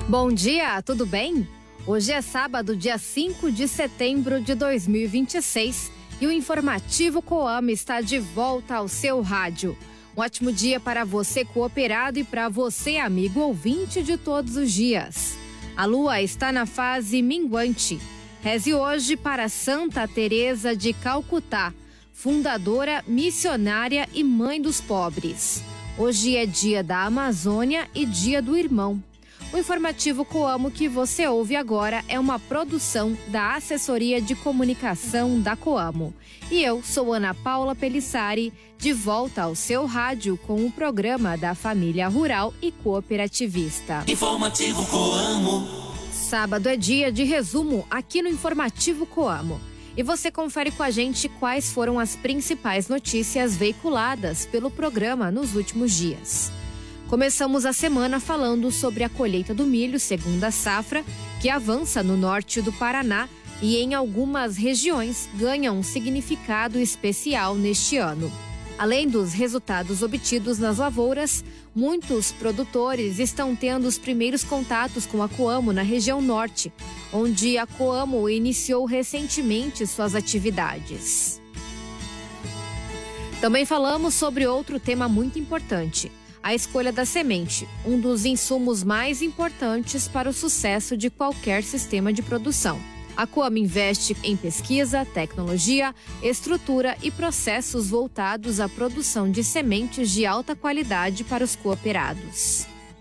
Bom dia, tudo bem? Hoje é sábado, dia 5 de setembro de 2026 e o Informativo Coamo está de volta ao seu rádio. Um ótimo dia para você cooperado e para você amigo ouvinte de todos os dias. A lua está na fase minguante. Reze hoje para Santa Teresa de Calcutá, fundadora, missionária e mãe dos pobres. Hoje é dia da Amazônia e dia do irmão. O Informativo Coamo que você ouve agora é uma produção da Assessoria de Comunicação da Coamo. E eu sou Ana Paula Pelissari, de volta ao seu rádio com o programa da família rural e cooperativista. Informativo Coamo. Sábado é dia de resumo aqui no Informativo Coamo. E você confere com a gente quais foram as principais notícias veiculadas pelo programa nos últimos dias. Começamos a semana falando sobre a colheita do milho segunda safra, que avança no norte do Paraná e em algumas regiões ganha um significado especial neste ano. Além dos resultados obtidos nas lavouras, muitos produtores estão tendo os primeiros contatos com a Coamo na região norte, onde a Coamo iniciou recentemente suas atividades. Também falamos sobre outro tema muito importante: a escolha da semente, um dos insumos mais importantes para o sucesso de qualquer sistema de produção. A Coamo investe em pesquisa, tecnologia, estrutura e processos voltados à produção de sementes de alta qualidade para os cooperados.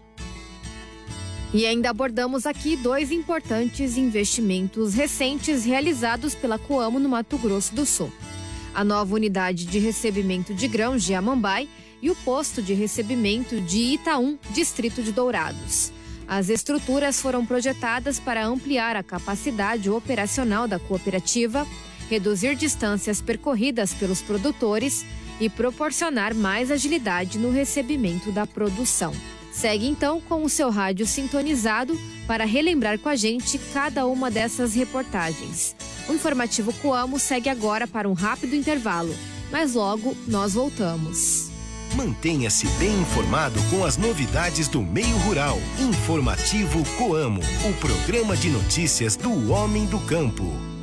E ainda abordamos aqui dois importantes investimentos recentes realizados pela Coamo no Mato Grosso do Sul: a nova unidade de recebimento de grãos de Amambai e o posto de recebimento de Itaú, distrito de Dourados. As estruturas foram projetadas para ampliar a capacidade operacional da cooperativa, reduzir distâncias percorridas pelos produtores e proporcionar mais agilidade no recebimento da produção. Segue então com o seu rádio sintonizado para relembrar com a gente cada uma dessas reportagens. O Informativo Coamo segue agora para um rápido intervalo, mas logo nós voltamos. Mantenha-se bem informado com as novidades do meio rural. Informativo Coamo, o programa de notícias do homem do campo.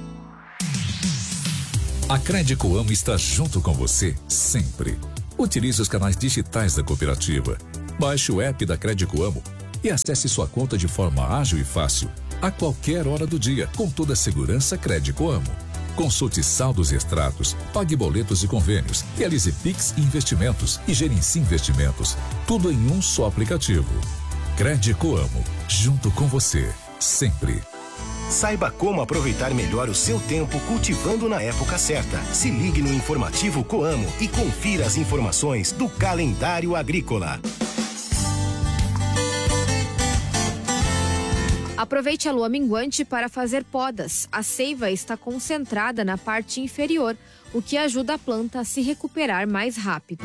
A Cred Coamo está junto com você sempre. Utilize os canais digitais da cooperativa. Baixe o app da Cred Coamo e acesse sua conta de forma ágil e fácil, a qualquer hora do dia, com toda a segurança Cred Coamo. Consulte saldos e extratos, pague boletos e convênios, realize Pix e investimentos e gerencie investimentos. Tudo em um só aplicativo. Cred Coamo, junto com você, sempre. Saiba como aproveitar melhor o seu tempo cultivando na época certa. Se ligue no Informativo Coamo e confira as informações do calendário agrícola. Aproveite a lua minguante para fazer podas. A seiva está concentrada na parte inferior, o que ajuda a planta a se recuperar mais rápido.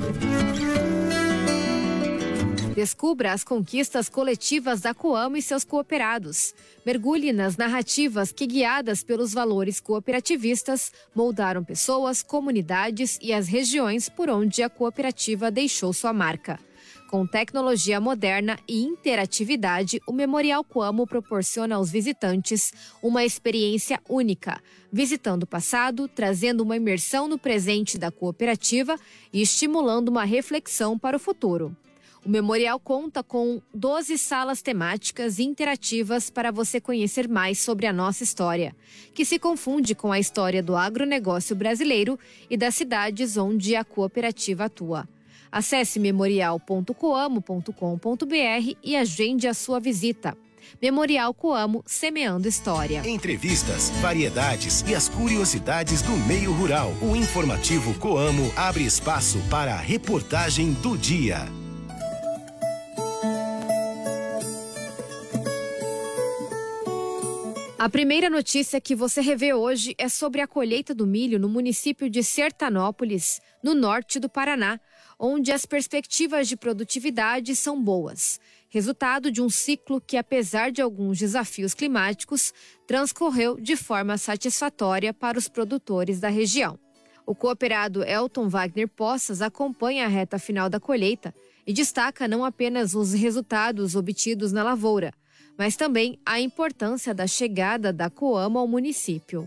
Descubra as conquistas coletivas da Coamo e seus cooperados. Mergulhe nas narrativas que, guiadas pelos valores cooperativistas, moldaram pessoas, comunidades e as regiões por onde a cooperativa deixou sua marca. Com tecnologia moderna e interatividade, o Memorial Coamo proporciona aos visitantes uma experiência única, visitando o passado, trazendo uma imersão no presente da cooperativa e estimulando uma reflexão para o futuro. O memorial conta com 12 salas temáticas interativas para você conhecer mais sobre a nossa história, que se confunde com a história do agronegócio brasileiro e das cidades onde a cooperativa atua. Acesse memorial.coamo.com.br e agende a sua visita. Memorial Coamo, semeando história. Entrevistas, variedades e as curiosidades do meio rural. O Informativo Coamo abre espaço para a reportagem do dia. A primeira notícia que você revê hoje é sobre a colheita do milho no município de Sertanópolis, no norte do Paraná, onde as perspectivas de produtividade são boas, resultado de um ciclo que, apesar de alguns desafios climáticos, transcorreu de forma satisfatória para os produtores da região. O cooperado Elton Wagner Poças acompanha a reta final da colheita e destaca não apenas os resultados obtidos na lavoura, mas também a importância da chegada da Coamo ao município.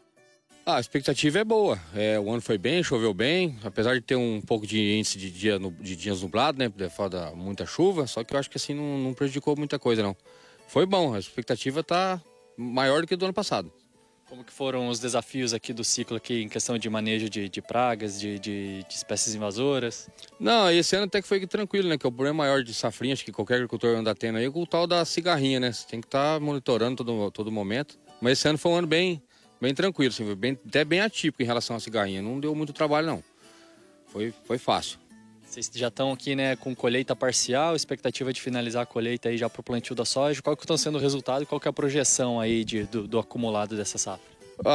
A expectativa é boa. O ano foi bem, choveu bem, apesar de ter um pouco de índice de dias nublados, né? Foda muita chuva, só que eu acho que assim não prejudicou muita coisa, não. Foi bom, a expectativa está maior do que do ano passado. Como que foram os desafios aqui do ciclo aqui em questão de manejo de pragas, de espécies invasoras? Não, esse ano até que foi tranquilo, né? Que o problema maior de safrinha, acho que qualquer agricultor anda tendo aí, é o tal da cigarrinha, né? Você tem que estar monitorando todo momento. Mas esse ano foi um ano bem tranquilo, assim, até bem atípico em relação à cigarrinha. Não deu muito trabalho, não. Foi fácil. Vocês já estão aqui, né, com colheita parcial, expectativa de finalizar a colheita aí já para o plantio da soja. Qual que estão sendo o resultado e qual que é a projeção aí do acumulado dessa safra?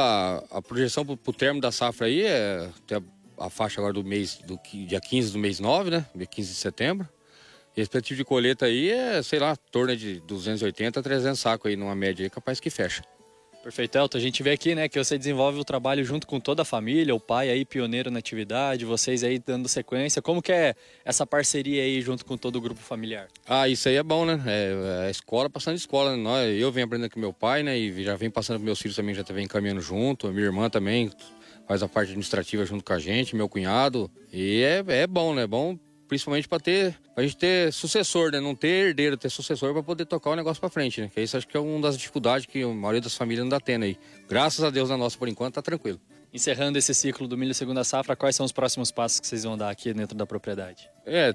A projeção para o término da safra aí é até a faixa agora do dia 15 do mês 9, né? Dia 15 de setembro. E a expectativa de colheita aí é, sei lá, em torno de 280 a 300 sacos aí, numa média aí, capaz que fecha. Perfeito, Elton. A gente vê aqui, né, que você desenvolve o trabalho junto com toda a família, o pai aí pioneiro na atividade, vocês aí dando sequência. Como que é essa parceria aí junto com todo o grupo familiar? Isso aí é bom, né? É a escola passando escola, né? Eu venho aprendendo com meu pai, né? E já venho passando com meus filhos também, já vem caminhando junto. A minha irmã também faz a parte administrativa junto com a gente, meu cunhado. E é bom, né? É bom principalmente pra gente ter sucessor, né? Não ter herdeiro, ter sucessor para poder tocar o negócio para frente, né? Que isso acho que é uma das dificuldades que a maioria das famílias não tá tendo aí. Graças a Deus na nossa, por enquanto, tá tranquilo. Encerrando esse ciclo do milho segunda safra, quais são os próximos passos que vocês vão dar aqui dentro da propriedade?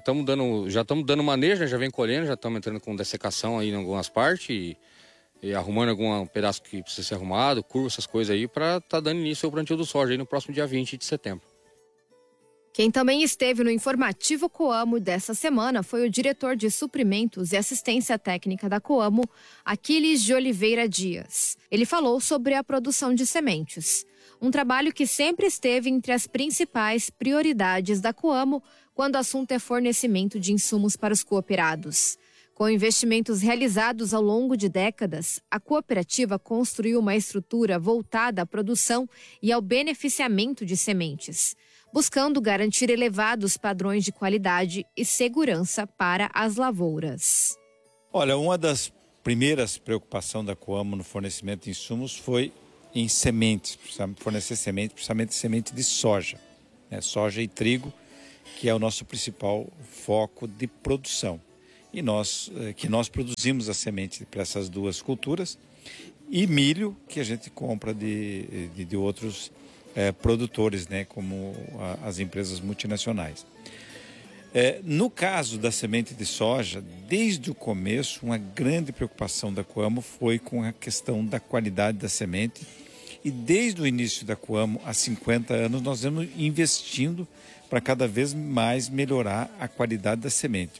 Já estamos dando manejo, né? Já vem colhendo, já estamos entrando com dessecação aí em algumas partes e arrumando algum pedaço que precisa ser arrumado, curva, essas coisas aí, para tá dando início ao plantio do soja aí no próximo dia 20 de setembro. Quem também esteve no informativo Coamo dessa semana foi o diretor de suprimentos e assistência técnica da Coamo, Aquiles de Oliveira Dias. Ele falou sobre a produção de sementes, um trabalho que sempre esteve entre as principais prioridades da Coamo quando o assunto é fornecimento de insumos para os cooperados. Com investimentos realizados ao longo de décadas, a cooperativa construiu uma estrutura voltada à produção e ao beneficiamento de sementes, buscando garantir elevados padrões de qualidade e segurança para as lavouras. Olha, uma das primeiras preocupações da Coamo no fornecimento de insumos foi em sementes, fornecer sementes, principalmente semente de soja, né? Soja e trigo, que é o nosso principal foco de produção. E nós produzimos a semente para essas duas culturas, e milho, que a gente compra de outros produtores, né, como as empresas multinacionais. No caso da semente de soja, desde o começo, uma grande preocupação da Coamo foi com a questão da qualidade da semente. E desde o início da Coamo, há 50 anos, nós vamos investindo para cada vez mais melhorar a qualidade da semente.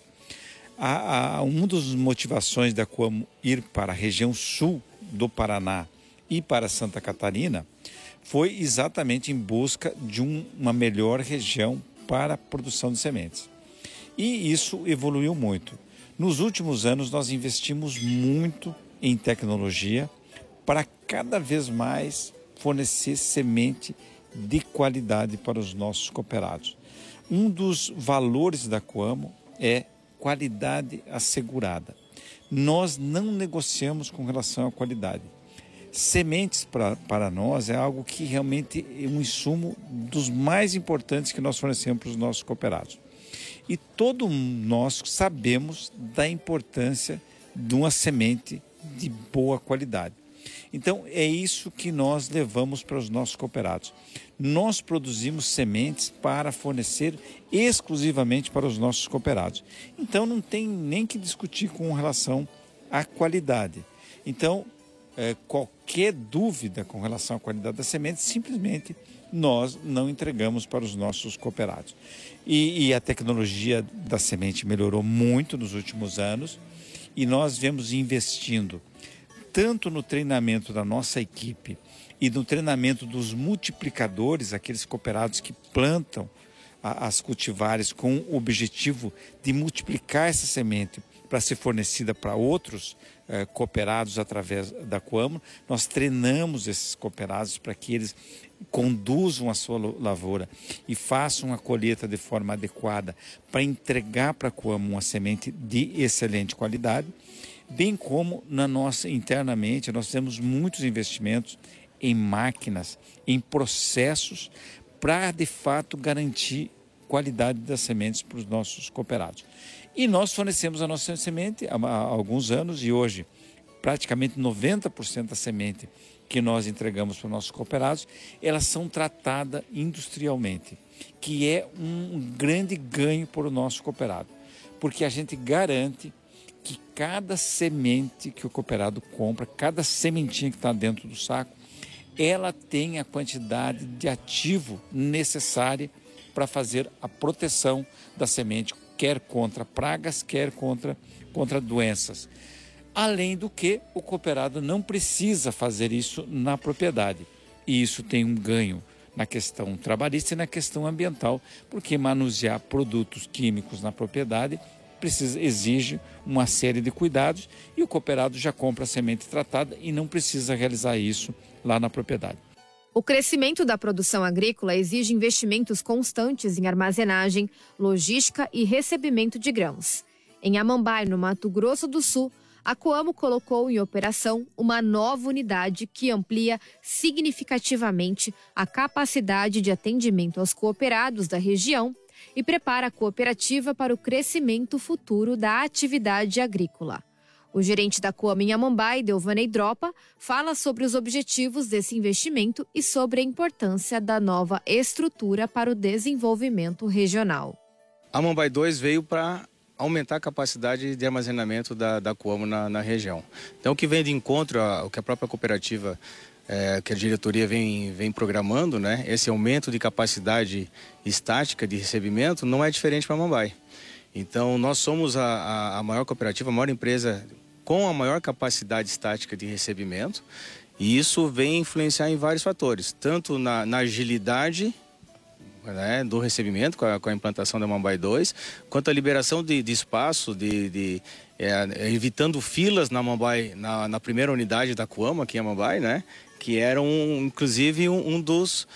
Uma das motivações da Coamo ir para a região sul do Paraná e para Santa Catarina foi exatamente em busca de uma melhor região para a produção de sementes. E isso evoluiu muito. Nos últimos anos, nós investimos muito em tecnologia para cada vez mais fornecer semente de qualidade para os nossos cooperados. Um dos valores da Coamo é qualidade assegurada. Nós não negociamos com relação à qualidade. Sementes para nós é algo que realmente é um insumo dos mais importantes que nós fornecemos para os nossos cooperados. E todos nós sabemos da importância de uma semente de boa qualidade. Então, é isso que nós levamos para os nossos cooperados. Nós produzimos sementes para fornecer exclusivamente para os nossos cooperados. Então, não tem nem que discutir com relação à qualidade. Então, qualquer dúvida com relação à qualidade da semente, simplesmente nós não entregamos para os nossos cooperados. E a tecnologia da semente melhorou muito nos últimos anos e nós vemos investindo tanto no treinamento da nossa equipe e no treinamento dos multiplicadores, aqueles cooperados que plantam as cultivares com o objetivo de multiplicar essa semente para ser fornecida para outros cooperados através da Coamo. Nós treinamos esses cooperados para que eles conduzam a sua lavoura e façam a colheita de forma adequada para entregar para a Coamo uma semente de excelente qualidade. bem como internamente nós temos muitos investimentos em máquinas, em processos, para de fato garantir qualidade das sementes para os nossos cooperados. E nós fornecemos a nossa semente há alguns anos e hoje praticamente 90% da semente que nós entregamos para os nossos cooperados, elas são tratadas industrialmente, que é um grande ganho para o nosso cooperado, porque a gente garante que cada semente que o cooperado compra, cada sementinha que está dentro do saco, ela tem a quantidade de ativo necessária para fazer a proteção da semente, quer contra pragas, quer contra doenças. Além do que, o cooperado não precisa fazer isso na propriedade. E isso tem um ganho na questão trabalhista e na questão ambiental, porque manusear produtos químicos na propriedade exige uma série de cuidados e o cooperado já compra a semente tratada e não precisa realizar isso lá na propriedade. O crescimento da produção agrícola exige investimentos constantes em armazenagem, logística e recebimento de grãos. Em Amambai, no Mato Grosso do Sul, a Coamo colocou em operação uma nova unidade que amplia significativamente a capacidade de atendimento aos cooperados da região e prepara a cooperativa para o crescimento futuro da atividade agrícola. O gerente da Coamo em Amambai, Delvanei Dropa, fala sobre os objetivos desse investimento e sobre a importância da nova estrutura para o desenvolvimento regional. A Amambai 2 veio para aumentar a capacidade de armazenamento da Coamo na região. Então, o que vem de encontro ao que a própria cooperativa, que a diretoria vem programando, né? Esse aumento de capacidade estática de recebimento não é diferente para a Amambai. Então, nós somos a maior cooperativa, a maior empresa com a maior capacidade estática de recebimento, e isso vem influenciar em vários fatores, tanto na agilidade, né, do recebimento com a implantação da Amambai 2, quanto a liberação de espaço, evitando filas na Amambai, na primeira unidade da Coamo aqui em Amambai, né, que era inclusive um dos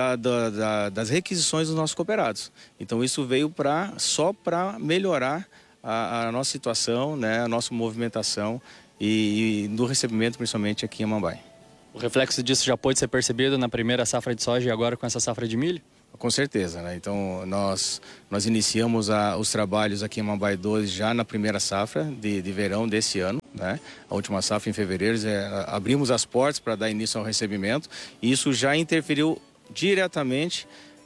das requisições dos nossos cooperados. Então isso veio só para melhorar a nossa situação, né, a nossa movimentação e do recebimento, principalmente aqui em Amambai. O reflexo disso já pôde ser percebido na primeira safra de soja e agora com essa safra de milho? Com certeza, né? Então nós iniciamos os trabalhos aqui em Amambai 2 já na primeira safra de verão desse ano, né? A última safra em fevereiro, abrimos as portas para dar início ao recebimento e isso já interferiu diretamente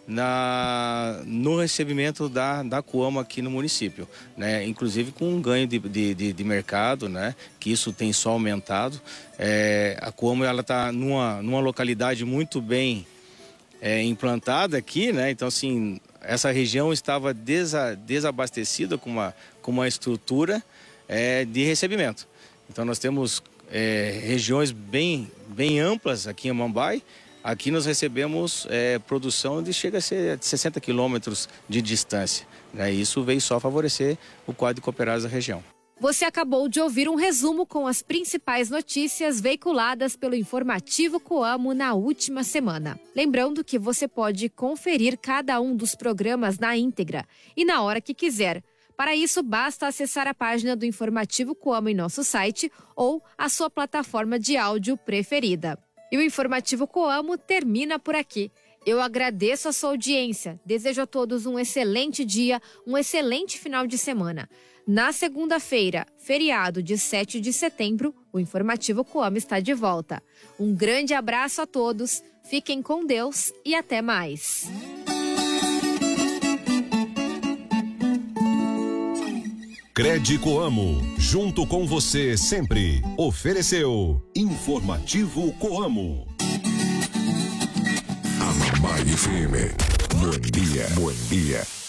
no recebimento da Coamo aqui no município, né? Inclusive com um ganho de mercado, né? Que isso tem só aumentado. A Coamo está numa localidade muito bem implantada aqui, né? Então assim, essa região estava desabastecida com uma estrutura de recebimento. Então nós temos regiões bem amplas aqui em Amambai. Aqui nós recebemos produção chega a ser de 60 quilômetros de distância, né? Isso veio só favorecer o quadro de cooperados da região. Você acabou de ouvir um resumo com as principais notícias veiculadas pelo Informativo Coamo na última semana. Lembrando que você pode conferir cada um dos programas na íntegra e na hora que quiser. Para isso, basta acessar a página do Informativo Coamo em nosso site ou a sua plataforma de áudio preferida. E o Informativo Coamo termina por aqui. Eu agradeço a sua audiência, desejo a todos um excelente dia, um excelente final de semana. Na segunda-feira, feriado de 7 de setembro, o Informativo Coamo está de volta. Um grande abraço a todos, fiquem com Deus e até mais. Crede Coamo, junto com você sempre. Ofereceu Informativo Coamo. Amambai FM. Bom dia.